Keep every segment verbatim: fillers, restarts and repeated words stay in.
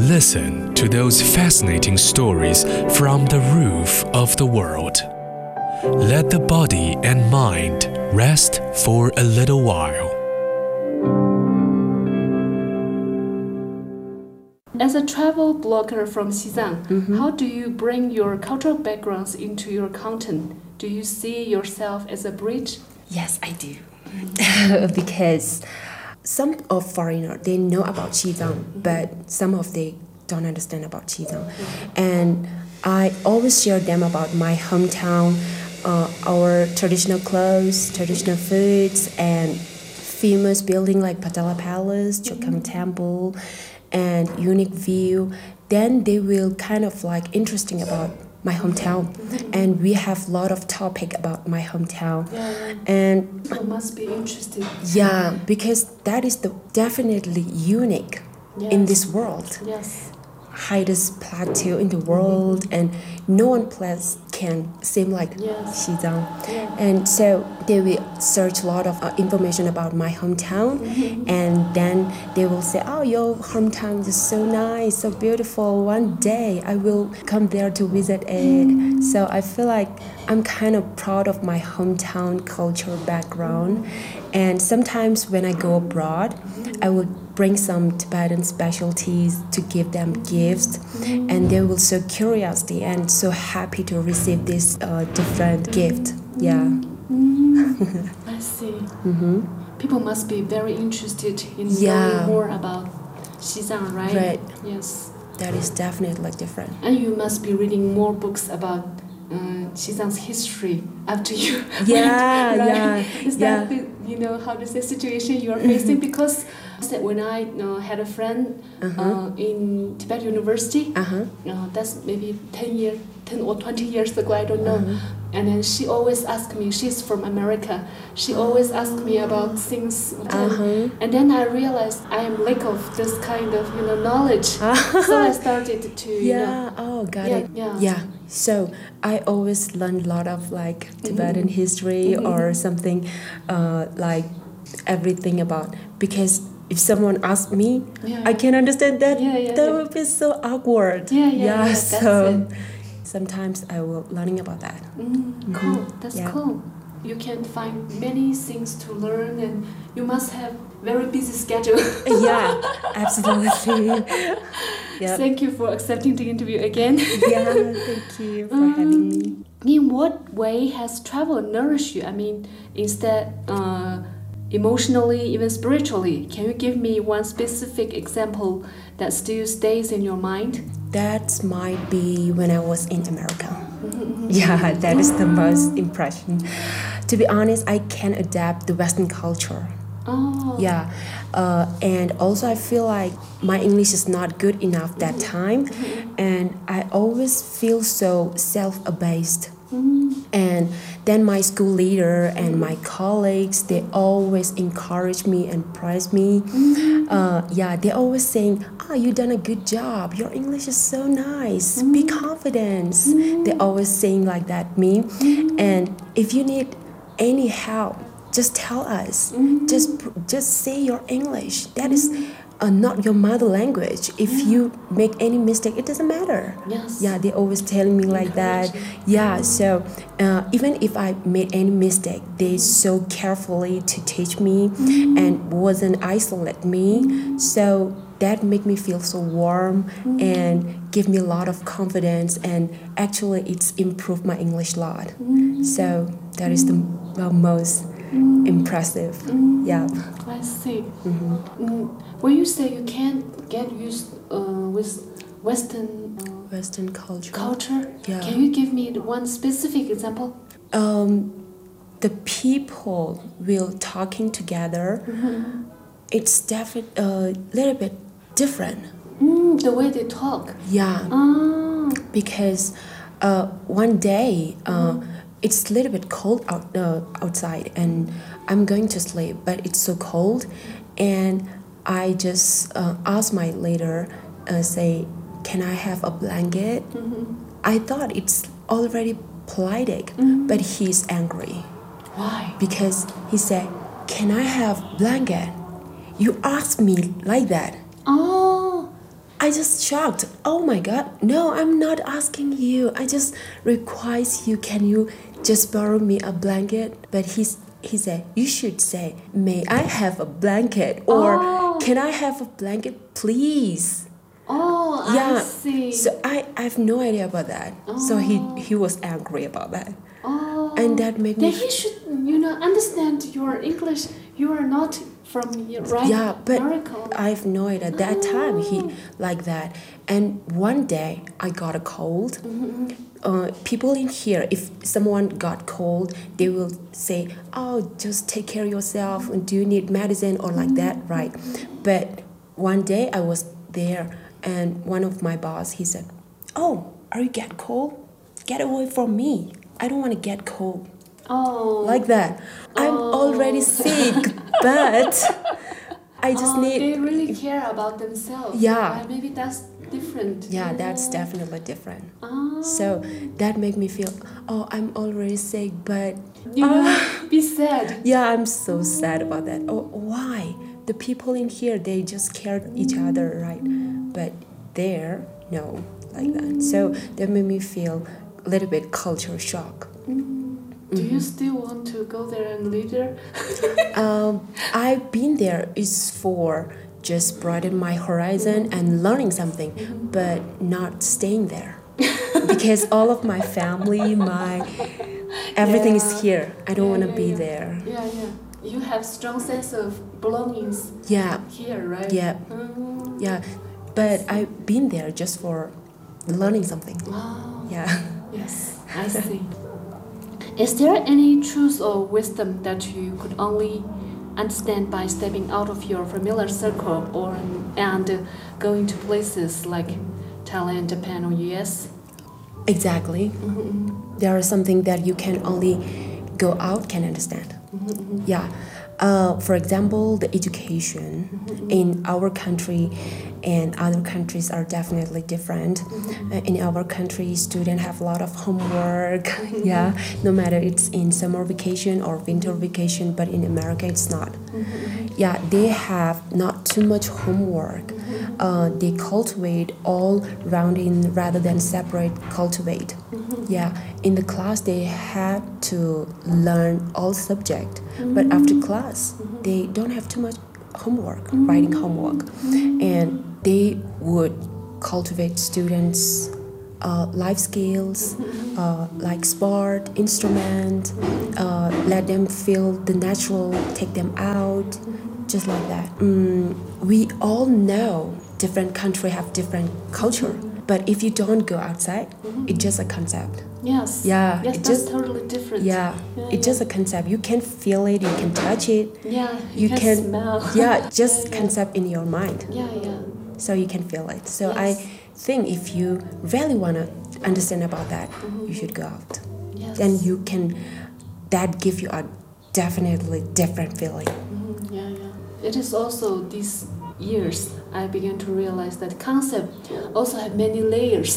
Listen to those fascinating stories from the roof of the world. Let the body and mind rest for a little while. As a travel blogger from Xizang, Mhm. how do you bring your cultural backgrounds into your content? Do you see yourself as a bridge? Yes, I do. Because some of foreigners, they know about Xizang, but some of they don't understand about Xizang. And I always share them about my hometown, uh, our traditional clothes, traditional foods, and famous building like Patala Palace, Chokang Temple, and unique view. Then they will kind of like interesting about my hometown, and we have a lot of topic about my hometown. Yeah. And People must be interested. yeah, because that is the definitely unique in Yes. this world. Yes. Highest plateau in the world, and no one place can seem like Yes. Xizang. Yeah. And so they will search a lot of uh, information about my hometown, and then they will say, oh, your hometown is so nice, so beautiful. One day I will come there to visit it. So I feel like I'm kind of proud of my hometown culture background. And sometimes when I go abroad, I will bring some Tibetan specialties to give them gifts, and they will so curiosity and so happy to receive this uh, different gift. Yeah. I see. Mm-hmm. People must be very interested in Yeah. knowing more about Xizang, right? Right. Yes. That is definitely different. And you must be reading more books about uh, Xizang's history after you. Yeah, went, yeah, right? Is yeah. that the, you know how does the situation you are facing? Because when I uh, had a friend Uh-huh. uh, in Tibet University, Uh-huh. uh, that's maybe ten years, ten or twenty years ago, I don't know. Uh-huh. And then she always asked me. She's from America. She always asked me about things. Uh-huh. And then I realized I am lack of this kind of you know knowledge. So I started to you know. Yeah, oh, got Yeah, it. yeah. Yeah. So I always learn a lot of like Tibetan history or something uh, like everything about, because if someone asks me, Yeah. I can understand that. Yeah, yeah, that yeah. would be so awkward. Yeah, yeah, yeah, that's so it. sometimes I will learning about that. Mm, cool. That's Yeah. cool. You can find many things to learn, and you must have very busy schedule. Yeah, absolutely. Yeah. Thank you for accepting the interview again. Yeah, thank you for having me. In what way has travel nourished you? I mean, instead, uh, emotionally, even spiritually. Can you give me one specific example that still stays in your mind? That might be when I was in America. Yeah, that is the most impression. To be honest, I can adapt the Western culture. Oh. Yeah, uh, and also I feel like my English is not good enough that time, and I always feel so self-abased. And then my school leader and my colleagues, they always encourage me and praise me. Uh, yeah, they always saying, "Ah, you done a good job. Your English is so nice. Be confident." They always saying like that me. And if you need any help, just tell us. Just just say your English. That is uh, not your mother language. If you make any mistake, it doesn't matter. Yes. Yeah, they always telling me like that. Yeah, so uh, even if I made any mistake, they so carefully to teach me and wasn't isolate me. So that make me feel so warm and give me a lot of confidence, and actually it's improved my English a lot. So that is the uh, most impressive. Yeah. I see. Mm, when you say you can't get used uh, with Western uh, Western culture. culture, Yeah. can you give me one specific example? Um, the people will talking together. It's definitely a little bit different. Mm, the way they talk. Yeah, Ah. because uh, one day uh, it's a little bit cold out uh, outside, and I'm going to sleep, but it's so cold, and I just uh, asked my leader, uh, say, "Can I have a blanket?" I thought it's already polite, but he's angry Why? because he said, "Can I have blanket? You asked me like that." Oh. I just shocked. Oh my God. No, I'm not asking you. I just request you. Can you just borrow me a blanket? But he's he said, you should say, may I have a blanket? Or Oh. can I have a blanket, please? Oh, Yeah. I see. So I, I have no idea about that. So he, he was angry about that. oh. And that made me Then he should, you know, understand your English. You are not from right Yeah, but America. I have no idea. At that time, he like that. And one day, I got a cold. Uh, people in here, if someone got cold, they will say, "Oh, just take care of yourself. And do you need medicine or like that, right?" But one day, I was there, and one of my boss, he said, "Oh, are you get cold? Get away from me. I don't want to get cold." Oh. Like that. I'm already sick, but I just oh, need. They really care about themselves. Yeah. Right? Maybe that's different. Yeah, that's definitely different. Oh. So that made me feel, oh, I'm already sick, but You know, be sad. yeah, I'm so sad about that. Oh, why? The people in here, they just care each other, right? But there, no, like that. So that made me feel a little bit culture shock. Do you still want to go there and live there? Um, I've been there is for just broaden my horizon and learning something, but not staying there. Because all of my family, my everything Yeah. is here. I don't Yeah, want to yeah, be yeah. there. Yeah, yeah. You have strong sense of belongings Yeah, here, right? yeah, Mm. yeah. But I've been there just for learning something. Wow. Yeah. Yes, I see. Is there any truth or wisdom that you could only understand by stepping out of your familiar circle or and uh, going to places like Thailand, Japan, or U S? Exactly. There is something that you can only go out can understand. Yeah. Uh, for example, the education in our country and other countries are definitely different. Uh, in our country, students have a lot of homework. Yeah, no matter it's in summer vacation or winter vacation, but in America it's not. Yeah, they have not too much homework. Uh, they cultivate all round in rather than separate cultivate. Yeah, in the class they have to learn all subject, but after class they don't have too much homework, writing homework, and they would cultivate students' uh, life skills, uh, like sport, instrument, uh, let them feel the natural, take them out, just like that. Mm, we all know different country have different culture, but if you don't go outside, it's just a concept. Yes. Yeah, Yes, it that's just- totally different. Yeah, Yeah, it's just a concept. You can feel it, you can touch it. Yeah, You you, can, can, smell. yeah, just Yeah, yeah. concept in your mind, Yeah, yeah. so you can feel it. So Yes. I think if you really wanna understand about that, you should go out. Yes. Then you can. That give you a definitely different feeling. Mhm, yeah, yeah. It is also these years I began to realize that concept also have many layers.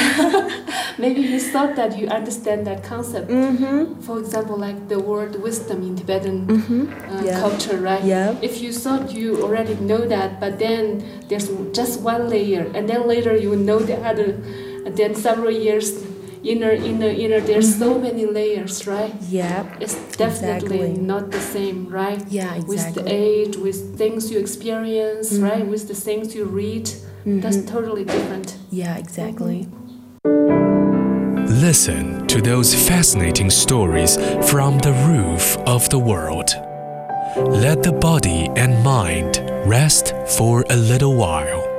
Maybe you thought that you understand that concept. Mm-hmm. For example, like the word wisdom in Tibetan Mm-hmm. uh, Yeah. culture, right? Yeah. If you thought you already know that, but then there's just one layer, and then later you know the other, and then several years inner, inner, inner. There's so many layers, right? Yeah. It's definitely Exactly. not the same, right? Yeah, With the exactly. age, with things you experience, right? With the things you read, that's totally different. Yeah, exactly. Listen to those fascinating stories from the roof of the world. Let the body and mind rest for a little while.